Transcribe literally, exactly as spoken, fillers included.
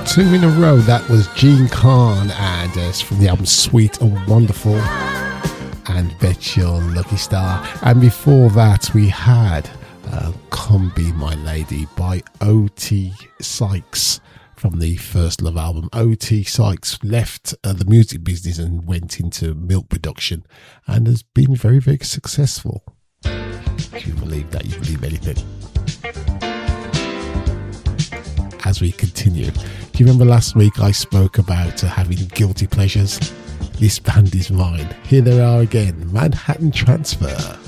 Two in a row. That was Gene Khan, and uh, it's from the album Sweet and Wonderful, and Bet Your Lucky Star. And before that, we had uh, Come Be My Lady by O T Sykes from the First Love album. O T Sykes left uh, the music business and went into milk production, and has been very, very successful. If you believe that, you believe anything. As we continue, do you remember last week I spoke about uh, having guilty pleasures? This band is mine. Here they are again, Manhattan Transfer.